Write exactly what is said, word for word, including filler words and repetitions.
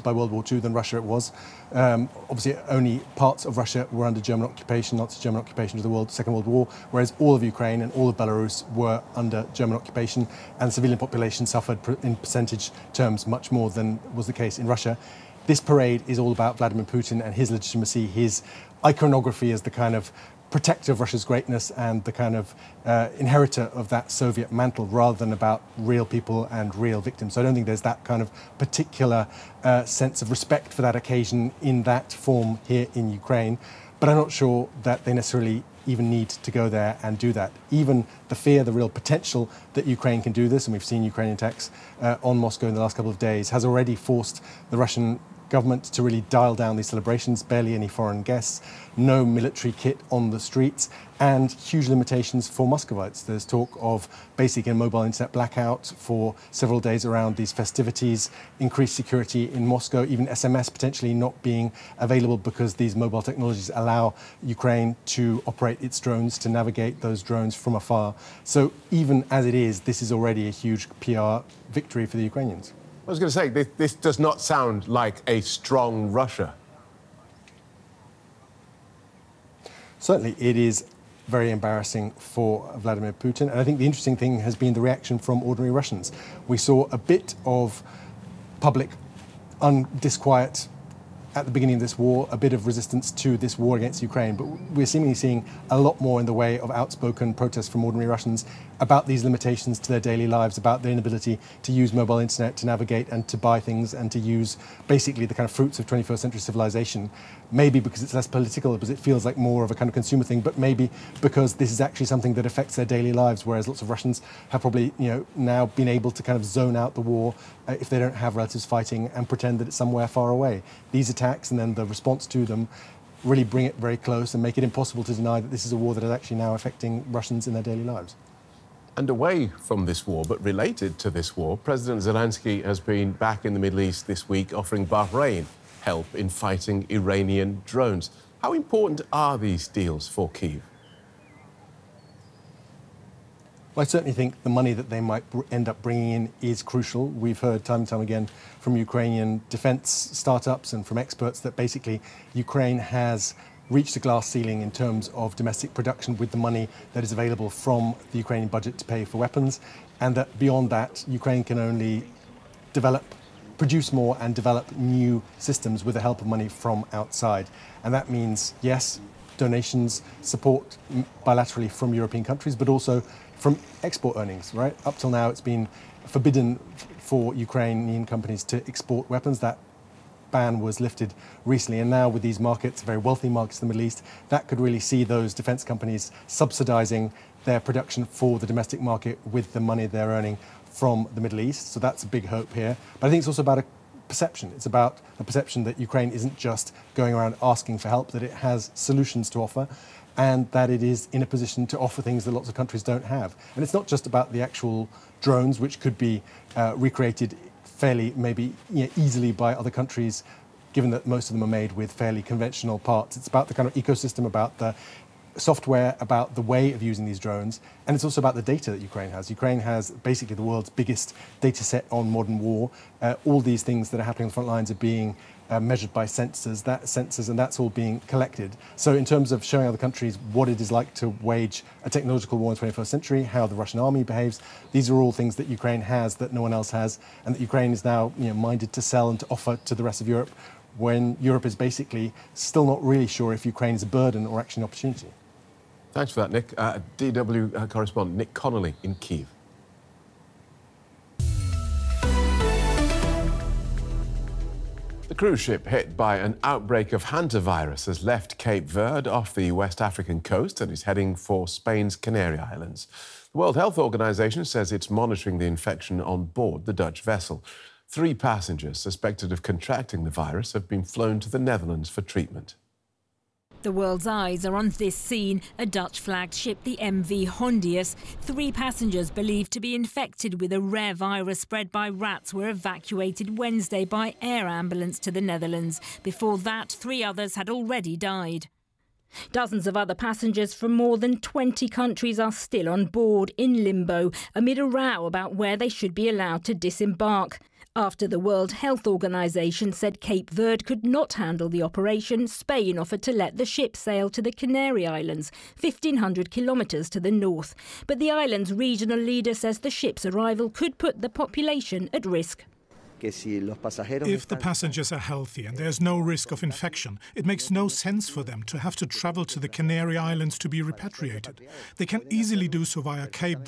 by World War Two than Russia it was. Um, obviously, only parts of Russia were under German occupation, Nazi German occupation of the world, Second World War, whereas all of Ukraine and all of Belarus were under German occupation, and the civilian population suffered in percentage terms much more than was the case in Russia. This parade is all about Vladimir Putin and his legitimacy, his iconography as the kind of protector of Russia's greatness and the kind of uh, inheritor of that Soviet mantle, rather than about real people and real victims. So I don't think there's that kind of particular uh, sense of respect for that occasion in that form here in Ukraine. But I'm not sure that they necessarily even need to go there and do that. Even the fear, the real potential that Ukraine can do this, and we've seen Ukrainian attacks uh, on Moscow in the last couple of days, has already forced the Russian government to really dial down these celebrations, barely any foreign guests, no military kit on the streets, and huge limitations for Muscovites. There's talk of basically a mobile internet blackout for several days around these festivities, increased security in Moscow, even S M S potentially not being available because these mobile technologies allow Ukraine to operate its drones, to navigate those drones from afar. So even as it is, this is already a huge P R victory for the Ukrainians. I was going to say, this, this does not sound like a strong Russia. Certainly, it is very embarrassing for Vladimir Putin. And I think the interesting thing has been the reaction from ordinary Russians. We saw a bit of public undisquiet at the beginning of this war, a bit of resistance to this war against Ukraine, but we're seemingly seeing a lot more in the way of outspoken protests from ordinary Russians about these limitations to their daily lives, about their inability to use mobile internet, to navigate and to buy things and to use basically the kind of fruits of twenty-first century civilization. Maybe because it's less political, because it feels like more of a kind of consumer thing, but maybe because this is actually something that affects their daily lives, whereas lots of Russians have probably, you know, now been able to kind of zone out the war uh, if they don't have relatives fighting and pretend that it's somewhere far away. These attacks and then the response to them really bring it very close and make it impossible to deny that this is a war that is actually now affecting Russians in their daily lives. And away from this war, but related to this war, President Zelensky has been back in the Middle East this week offering Bahrain help in fighting Iranian drones. How important are these deals for Kyiv? Well, I certainly think the money that they might end up bringing in is crucial. We've heard time and time again from Ukrainian defense startups and from experts that basically Ukraine has reached a glass ceiling in terms of domestic production with the money that is available from the Ukrainian budget to pay for weapons, and that beyond that, Ukraine can only develop, produce more and develop new systems with the help of money from outside. And that means, yes, donations, support bilaterally from European countries, but also from export earnings, right? Up till now, it's been forbidden for Ukrainian companies to export weapons. That ban was lifted recently, and now with these markets, very wealthy markets in the Middle East, that could really see those defense companies subsidizing their production for the domestic market with the money they're earning from the Middle East. So that's a big hope here. But I think it's also about a perception. It's about a perception that Ukraine isn't just going around asking for help, that it has solutions to offer, and that it is in a position to offer things that lots of countries don't have. And it's not just about the actual drones, which could be uh, recreated fairly, maybe you know, easily by other countries, given that most of them are made with fairly conventional parts. It's about the kind of ecosystem, about the software, about the way of using these drones, and it's also about the data that Ukraine has. Ukraine has basically the world's biggest data set on modern war. Uh, all these things that are happening on the front lines are being uh, measured by sensors, that sensors, and that's all being collected. So in terms of showing other countries what it is like to wage a technological war in the twenty-first century, how the Russian army behaves, these are all things that Ukraine has that no one else has, and that Ukraine is now you know, minded to sell and to offer to the rest of Europe, when Europe is basically still not really sure if Ukraine is a burden or actually an opportunity. Thanks for that, Nick. Uh, D W uh, correspondent Nick Connolly in Kyiv. The cruise ship hit by an outbreak of hantavirus has left Cape Verde off the West African coast and is heading for Spain's Canary Islands. The World Health Organization says it's monitoring the infection on board the Dutch vessel. Three passengers suspected of contracting the virus have been flown to the Netherlands for treatment. The world's eyes are on this scene, a Dutch-flagged ship, the M V Hondius. Three passengers believed to be infected with a rare virus spread by rats were evacuated Wednesday by air ambulance to the Netherlands. Before that, three others had already died. Dozens of other passengers from more than twenty countries are still on board in limbo amid a row about where they should be allowed to disembark. After the World Health Organization said Cape Verde could not handle the operation, Spain offered to let the ship sail to the Canary Islands, fifteen hundred kilometres to the north. But the island's regional leader says the ship's arrival could put the population at risk. If the passengers are healthy and there's no risk of infection, it makes no sense for them to have to travel to the Canary Islands to be repatriated. They can easily do so via Cape